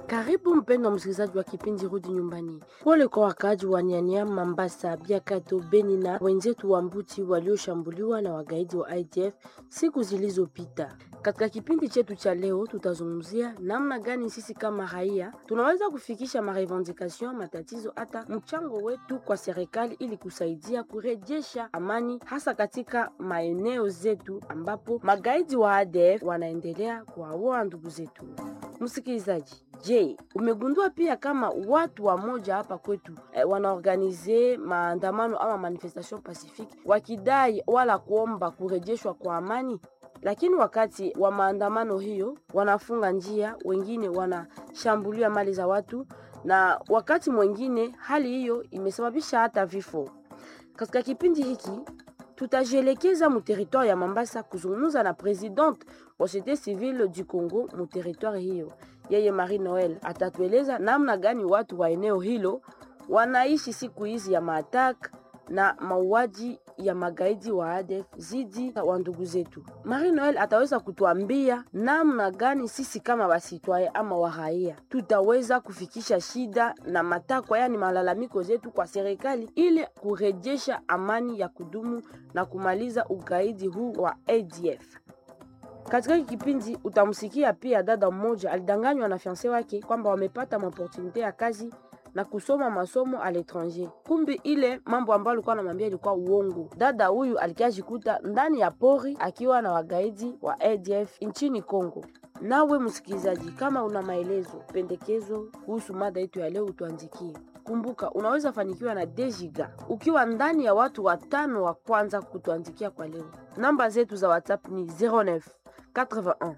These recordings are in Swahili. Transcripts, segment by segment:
Karibu mpendwa msikilizaji wa kipindi Rudi Nyumbani. Pole kwa wakaaji wa Nyanyama, Mambasa, Biakato, Beni na wenzetu wa Mbuti walioshambuliwa na wagaidi wa IDF siku zilizopita. Katika kipindi chetu cha leo tutazungumzia namna gani sisi kama raia tunaweza kufikisha marevendication, matatizo hata mchango wetu kwa serikali ili kusaidia kurejesha amani hasa katika maeneo zetu ambapo magaidi wa IDF wanaendelea kuwaua ndugu zetu. Msikilizaji, je, umegundua pia kama watu wa moja hapa kwetu wanaorganize maandamano ama manifestation pacifique wakidai wala kuomba kurejeshwa kwa amani? Lakini wakati wa maandamano hiyo wanafunga njia, wengine wanashambulia mali za watu, na wakati mwingine hali hiyo imesababisha hata vifo. Katika kipindi hiki tutajielekeza mu territoire ya Mambasa kuzungumza na presidente wa Société Civile du Congo mu territoire hiyo. Yeye Marie Noel atatueleza namna gani watu wa eneo hilo wanaishi siku hizi ya maattack na mauaji ya magaidi wa ADF zidi wa ndugu zetu. Marie Noel ataweza kutuambia namna gani sisi kama wasitwaye ama waraia tutaweza kufikisha shida na matakwa, yani malalamiko zetu kwa serikali ili kurejesha amani ya kudumu na kumaliza ugaidi huu wa ADF. Katika kipindi utamsikia pia dada mmoja alidanganywa na fiancé wake kwamba wamepata opportunity ya kazi na kusoma masomo à l'étranger. Kumbi ile mambo ambayo alikuwa anamwambia ilikuwa uongo. Dada huyu alikajikuta ndani ya pori akiwa na wagaidi wa ADF nchini Kongo. Nawe msikilizaji, kama una maelezo, pendekezo kuhusu mada yetu ya leo utuandikie. Kumbuka unaweza fanikiwa na Dejiga ukiwa ndani ya watu watano wa kwanza kutuandikia kwa leo. Namba zetu za WhatsApp ni 09 81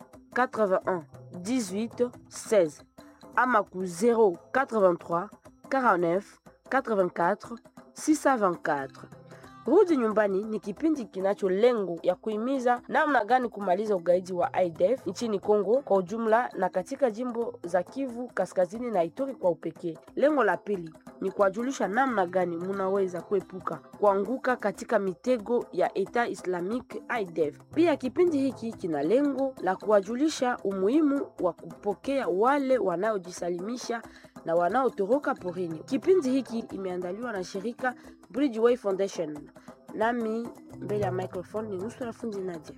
81 18 16 ama ku 083 49 84 624. Rudi Nyumbani ni kipindi kinacho lengo ya kuhimiza namna gani kumaliza ugaidi wa IDF nchini Kongo kwa ujumla na katika jimbo za Kivu Kaskazini na Ituri kwa upekee. Lengo la pili ni kuwajulisha namna gani munaweza kuepuka kuanguka katika mitego ya Eta Islamic IDF. Pia kipindi hiki kina lengo la kuwajulisha umuhimu wa kupokea wale wanaojisalimisha na wanaotoroka porini. Kipindi hiki imeandaliwa na shirika Bridgeway Foundation. Nami mbele ya microphone ni Nusura Fundi Nadia.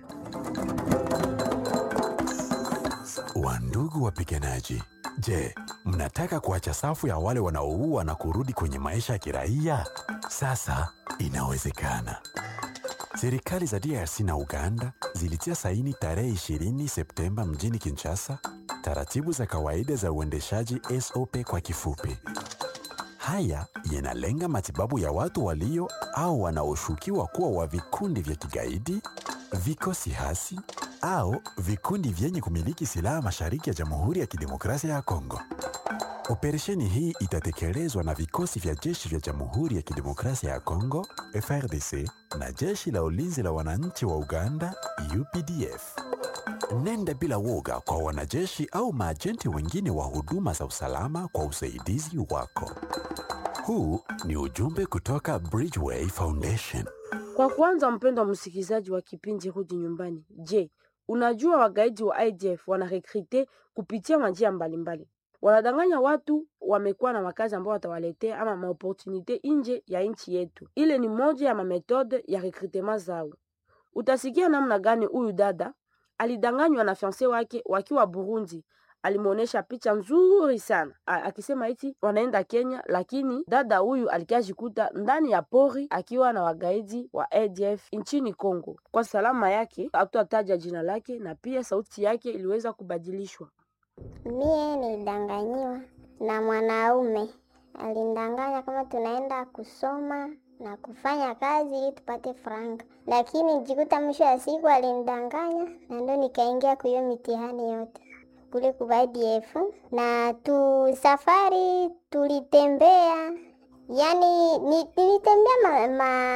Wandugu wapiganaji, je, mnataka kuacha safu ya wale wanaoua na kurudi kwenye maisha ya kiraia? Sasa inawezekana. Serikali za DRC na Uganda zilitia saini tarehe 20 Septemba mjini Kinshasa taratibu za kawaida za uendeshaji SOP kwa kifupi. Haya yanalenga matibabu ya watu walio au wanaoshukiwa kuwa wa vikundi vya kigaidi, vikosi hasi au vikundi vyenye kumiliki silaha mashariki ya Jamhuri ya Kidemokrasia ya Kongo. Operesheni hii itatekelezwa na vikosi vya jeshi vya Jamhuri ya Kidemokrasia ya Kongo, FARDC, na jeshi la ulinzi la wananchi wa Uganda, UPDF. Nenda bila woga kwa wanajeshi au maajenti wengine wa huduma za usalama kwa usaidizi wako. Huu ni ujumbe kutoka Bridgeway Foundation. Kwa kwanza, mpendwa msikilizaji wa kipindi Rudi Nyumbani, je, unajua wagaidi wa IDF wanarekrite kupitia njia mbalimbali? Wanadanganya watu wamekuwa na makazi ambao watawaletea ama maopportunite nje ya nchi yetu. Ile ni moja ya metode ya recrutement zao. Utasikia namna gani huyu dada alidanganywa na fiancé wake wakiwa Burundi. Alimuonesha picha nzuri sana akisema eti wanaenda Kenya, lakini dada huyu alikajikuta ndani ya pori akiwa na wagaidi wa ADF nchini Kongo. Kwa salama yake hatutaja jina lake na pia sauti yake iliweza kubadilishwa. Mie nilidanganyiwa na mwanaume. Alindanganya kama tunaenda kusoma na kufanya kazi ili tupate franga, lakini nijikuta mwisho ya siku alinidanganya na ndio nikaingia kwa hiyo mitihani yote kule kwa IDF. Na safari tulitembea, yani nilitembea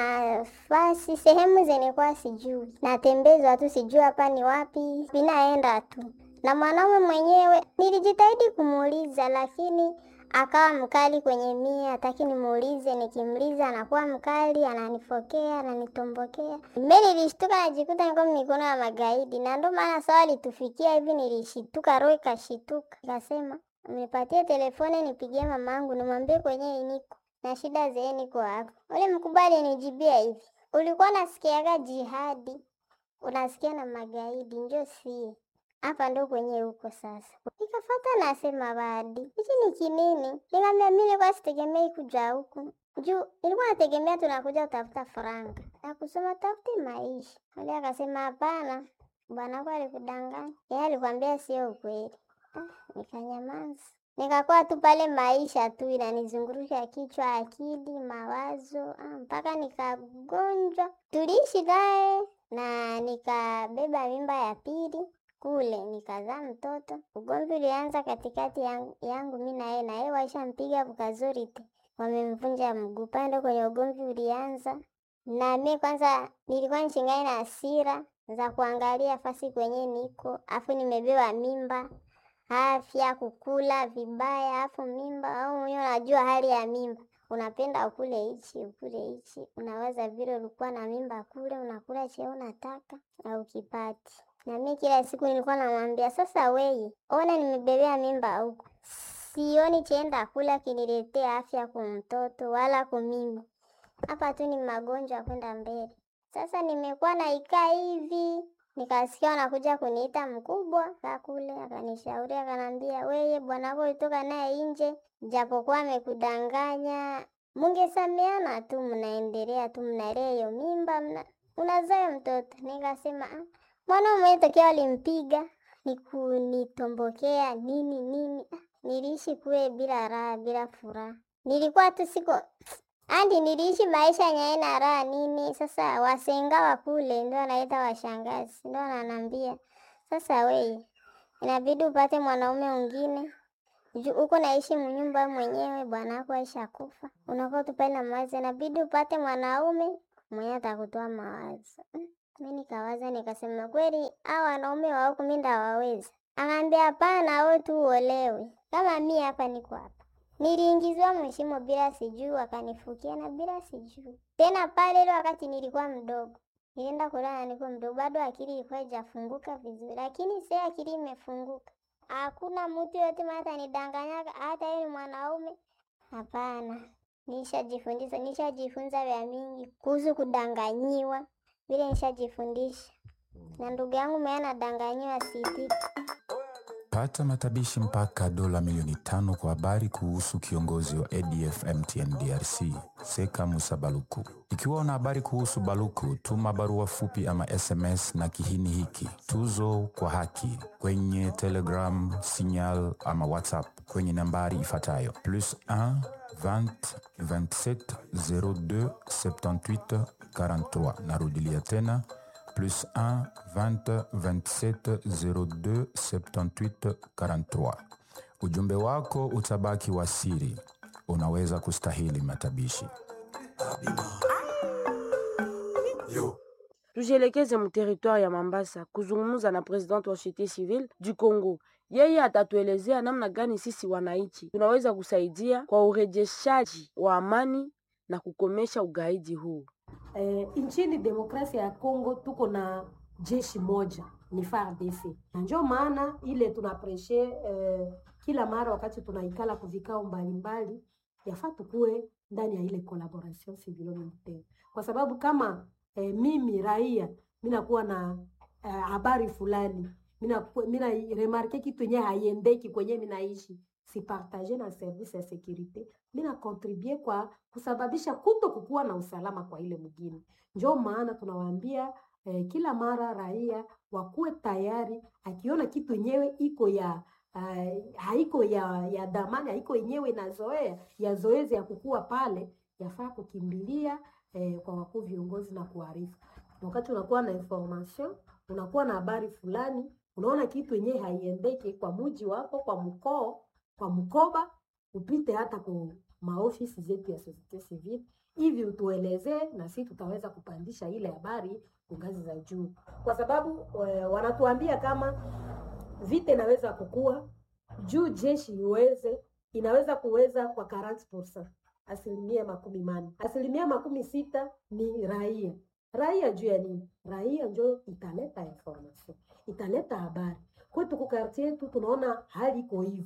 mafasi sehemu zenye kwa sijui, natembezwa tu sijui hapa ni wapi, binaenda tu. Na mwanaume mwenyewe nilijitahidi kumuuliza, lakini akawa mkali kwenye mie, hataki nimuulize. Nikimuuliza anakuwa mkali, ananifokea, ananitombokea. Mimi nilishtuka, najikuta niko mikono ya magaidi, na ndio maana swali tufikia hivi nilishituka, roho ikashituka. Nikasema Nipatie telefone nipigie mamangu nimwambie kwenye niko na shida zee niko hapo. Ule mkubwa alinijibia hivi, ulikuwa nasikiaga jihadi, unasikia na magaidi, njoo sie hapa ndo kwenye huko sasa. Nikafata nasema badi hichi ni kinini? Nikamwambia mimi nilikuwa sitegemei kuja huku juu nilikuwa nategemea tunakuja kutafuta franga na kusoma tafute maisha. Wale akasema hapana, bwana wako alikudanganya, yeye alikwambia sio ukweli. Nikanyamaza, nikakuwa tu pale, maisha tu inanizungurusha kichwa, akili, mawazo mpaka nikagonjwa. Tuliishi naye na nikabeba mimba ya pili kule, nikazaa mtoto. Ugomvi ulianza katikati yangu mimi na yeye waishampiga bukazorite, wamemvunja mguu. Pande kwenye ugomvi ulianza, na mimi kwanza nilikuwa nchingani na hasira za kuangalia fasi kwenye niko, afu nimebeba mimba, afya kukula vibaya, afu mimba. Au mwenyewe unajua hali ya mimba, unapenda ukule hichi, unawaza vile ulikuwa na mimba kule, unakula cheo unataka na ukipati. Na mimi kila siku nilikuwa namwambia, sasa wewe ona nimebebea mimba huko, sioni chenda kula kiniletea afya kwa mtoto wala kumimi, hapa tu ni magonjwa kwenda mbele. Sasa nimekuwa naikaa hivi, nikasikia wanakuja kuniita mkubwa kakule, akanishauri akanambia, wewe bwana wako ulitoka naye nje, japokuwa amekudanganya, mungesameana tu, mnaendelea tu, mnalea hiyo mimba, unazaa mtoto. Nikasema mwana mwenye tokea walimpiga nikuniitombokea nini. Niliishi kule bila raha, bila furaha. Nilikuwa tu niliishi maisha nyaena raha nini. Sasa wasenga wa kule ndio wanaita washangazi, ndio wananiambia, sasa wewe inabidi upate mwanaume mwingine, uko naishi mnyumba mwenyewe, bwana wako aisha kufa, unakuwa tupale na mawazo, inabidi upate mwanaume mwenye atakutoa mawazo. Mimi nikawaza nikasema, kweli hao wanaume wa huku mimi ndawaweza? Akaambia hapana, wewe tu uolewe kama mimi hapa niko hapa. Niliingizwa mshimo bila sijui, wakanifukia na bila sijui. Tena pale ile wakati nilikuwa mdogo, nilienda kulala niko mdogo, bado akili ilikuwa haijafunguka vizuri, lakini sasa akili imefunguka. Hakuna mtu yote mata nidanganya hata yeye mwanaume. Hapana. Nishajifunza vya mingi kuhusu kudanganyiwa. Vile nishajifundisha. Na ndugu yangu mimi anadanganyiwa siti. Pata matabishi mpaka dola milioni 5 kwa habari kuhusu kiongozi wa ADF MTN DRC, Seka Musa Baluku. Ikiwa una habari kuhusu Baluku, tuma barua fupi ama SMS na kihini hiki, tuzo kwa haki, kwenye Telegram, Signal ama WhatsApp kwenye nambari ifuatayo: +1 20 27 02 78 43. Narudilia tena, +1 20 27 02 78 43. Ujumbe wako utabaki wa siri. Unaweza kustahili matabishi. Tujelekeze mteritoire ya Mambasa kuzungumza na president wa société civile du Congo. Yeye atatuelezea namna gani sisi wananchi tunaweza kusaidia kwa urejeshaji wa amani na kukomesha ugaidi huu. Nchini demokrasia ya Kongo tuko na jeshi moja, ni FARDC. Na ndio maana ile tunapreshe kila mara wakati tunaikala kuvikao mbalimbali, yafaa tukue ndani ya ile collaboration civilo militaire. Kwa sababu kama mimi raia minakuwa na habari fulani, mina remarke kitu yenye haiendeki kwenye minaishi, si partager na service ya securite, mina contribuer kwa kusababisha kuto kukuwa na usalama kwa ile mgini. Ndio maana tunawaambia kila mara raia wakuwe tayari, akiona kitu yenyewe iko ya haiko ya damani, haiko yenyewe na zoezi ya kukua pale, yafaa kukimbilia kwa wakuu viongozi na kuarifu. Wakati unakuwa na information, unakuwa na habari fulani, unaona kitu yenyewe haiendeki kwa muji wako, kwa mkoba, upite hata kwa maofisi zetu ya societe civile, hivi utueleze na sisi tutaweza kupandisha ile habari ngazi za juu. Kwa sababu wanatuambia kama vita inaweza kukua juu jeshi inaweza kuweza kwa 40%, 40%. 60% ni raia. Raia juu ya nini? Raia ndio italeta information, italeta habari. Kwetu kwa quartier yetu tunaona hali iko hivi.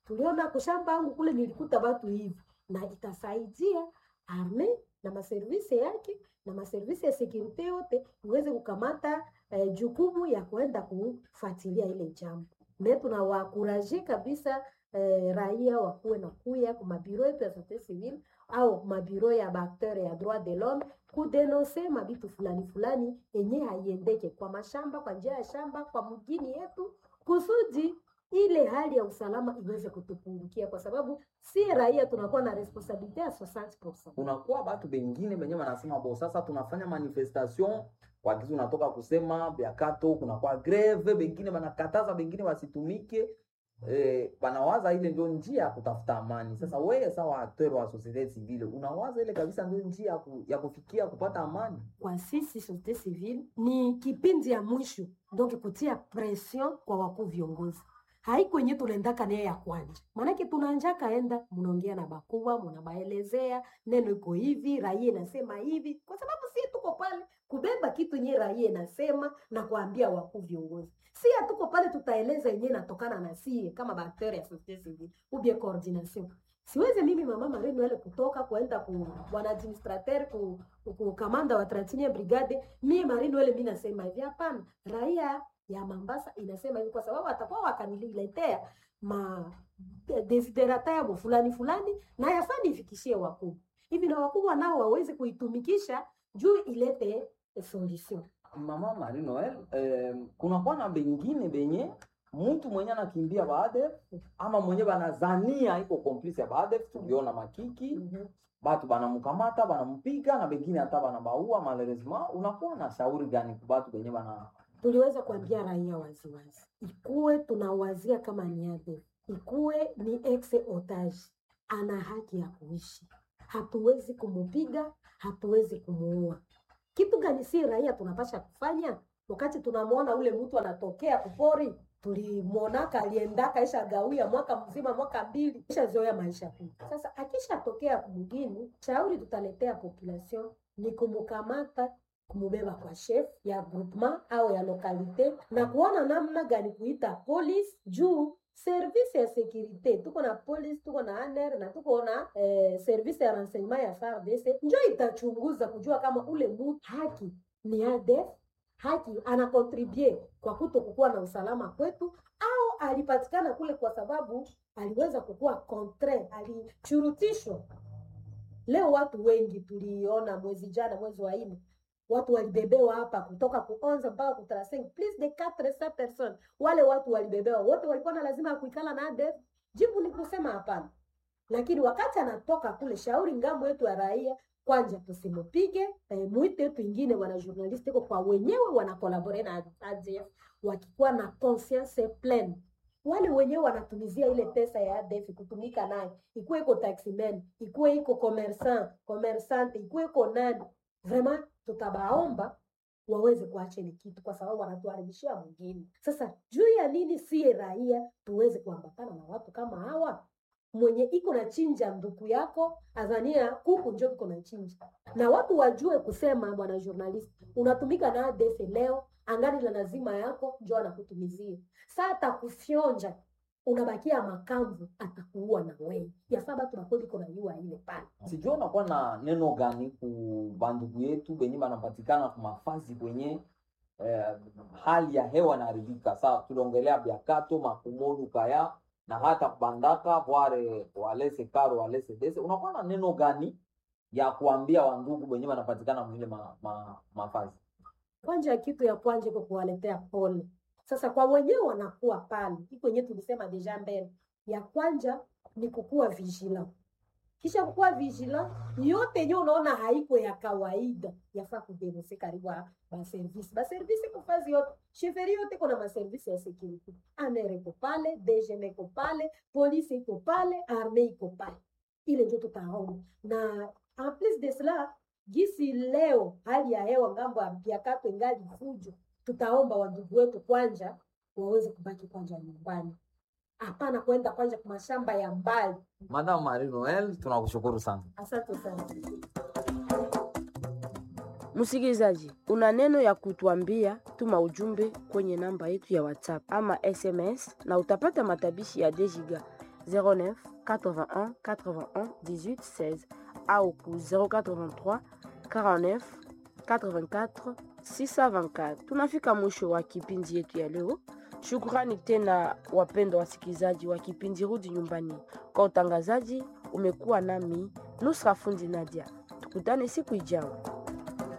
tuliona kushamba yangu kule nilikuta watu hivi, na itasaidia arme na maservisi yake na maservisi ya sekurite yote iweze kukamata jukumu ya kuenda kufuatilia ile jambo. Me tunawakuraje kabisa raia wakuwe na kuya kwa mabiro yetu ya societe civile au mabiro ya baktere ya droit de l'homme kudenonse mabitu fulani fulani yenye haiendeke kwa mashamba, kwa njia ya shamba, kwa mgini yetu, kusudi ile hali ya usalama iweze kutupungukia, kwa sababu si raia tunakuwa na responsabilite ya 60%. Unakuwa watu bengine benye wanasema bo sasa tunafanya manifestation kwa kitu unatoka kusema biakato kunakuwa greve, bengine wanakataza bengine wasitumike, wanawaza ile ndio njia ya kutafuta amani. Sasa wewe sawa acteur wa societe civile unawaza ile kabisa ndio njia ya kufikia kupata amani? Kwa sisi societe civile ni kipindi ya mwisho, donc kutia pression kwa wakuu viongozi. Haiko yenye tunaendaka naye ya kwanja. Manake tunanjaka enda, mnaongea na bakubwa, mnabaelezea, neno iko hivi, raia inasema hivi. Kwa sababu si tuko pale kubeba kitu yenye raia inasema na kuambia wakuu viongozi. Si tuko pale tutaeleza yenye natokana na sie kama bakteria ya societe civile, ubie coordination. Siweze mimi mama Marino ile kutoka kuenda ku bwana administrateur ku kamanda wa 30e brigade, mimi Marino ile mimi nasema hivi hapana. Raia ya Mambasa inasema hivi kwa sababu atakuwa wakaniletea desiderata yabo fulani fulani na yafani ifikishie wakubwa. Hivi na wakubwa nao waweze kuitumikisha juu ilete solution. Mama Marino kuna kwa na bengine benye mtu mwenye anakimbia baada ama mwenye banazania iko complice ya baada, tuliona makiki batu banamkamata banampiga na bengine hata banabaua malheureusement. Unakuwa na shauri gani kwa batu benye bana? Tuliweza kuambia raia waziwazi, ikuwe tunawazia kama ni ADF, ikuwe ni ex otage, ana haki ya kuishi. Hatuwezi kumupiga, hatuwezi kumuua. Kitu gani si raia tunapasha kufanya? Wakati tunamuona ule mtu anatokea kupori, tulimuonaka aliendaka isha gawia mwaka mzima, mwaka mbili, isha zoea maisha tu. Sasa akisha tokea kumugini, shauri tutaletea population ni kumukamata, kumubeba kwa chef ya groupement au ya lokalite na kuona namna gani kuita police juu service ya securite. Tuko na police, tuko na ANR na tuko na service ya renseignement ya FARDC. Njoo itachunguza kujua kama ule mtu haki ni ADF, haki ana contribute kwa kutokuwa na usalama kwetu, au alipatikana kule kwa sababu aliweza kukua contraire, alichurutishwa. Leo watu wengi tuliona mwezi jana, mwezi wa 4, watu walibebewa hapa kutoka ku 11 mpaka ku 35, plus de 400 personnes. Wale watu walibebewa wote walikuwa na lazima ya kuikala na ADF? Jibu ni kusema hapana. Lakini wakati anatoka kule, shauri ngambo yetu ya raia, kwanja tusimupige, muite yetu ingine wana journaliste kwa wenyewe wana collaborate na ADF wakikuwa na conscience pleine. Wale wenyewe wanatumizia ile pesa ya ADF kutumika nayo, ikuwe iko taximan, ikuwe iko commerçante, ikuwe iko nani. Vraiment tutabaomba waweze kuacha ile kitu kwa sababu wanatuharibishia mwingine. Sasa juu ya nini si raia tuweze kuambatana na watu kama hawa? Mwenye iko na chinja ndugu yako azania kuku njoo iko na chinja. Na watu wajue kusema, bwana journalist, unatumika na ADF leo, angani la lazima yako njoo anakutumizia. Sasa atakufyonja, unabakia makamvu, atakuua na wewe. Ya saba tunakwenda kuna yua ile pale. Sijui unakuwa na neno gani ku bandugu yetu benye banapatikana kwa mafazi kwenye hali ya hewa inaharibika. Sasa tuliongelea biakato, makumodu kaya na hata bandaka wale walese karo walese dese. Unakuwa na neno gani ya kuambia wandugu benye banapatikana mwile mafazi? Kwanza kitu ya kwanza kwa kuwaletea pole. Sasa kwa wenyewe wanakuwa pale, iko yenyewe tulisema deja mbele. Ya kwanza ni kukua vigilant. Kisha kukua vigilant, yote yenyewe unaona haiko ya kawaida, yafaa kudenonse karibu ba service. Ba service kufazi yote, cheferi yote kuna ma service ya security. ANR iko pale, DGM iko pale, police iko pale, armée iko pale. Ile ndio tutaona. Na en plus de cela, gisi leo hali ya hewa ngambo ya biakato ngali fujo. Tutaomba wandugu wetu kwanza waweze kubaki kwanza nyumbani. Hapana kwenda kwanza kwa mashamba ya mbali. Madam Marino, tunakushukuru sana. Asante sana. Msikilizaji, una neno ya kutuambia, tuma ujumbe kwenye namba yetu ya WhatsApp ama SMS na utapata matabishi ya Dejiga. 09 81 81 18 16 au 083 49 84 624. Tunafika mwisho wa kipindi yetu ya leo. Shukrani tena wapendwa wasikilizaji wa kipindi Rudi Nyumbani. Kwa utangazaji umekuwa nami Nusra Fundi Nadia. Tukutane siku ijayo.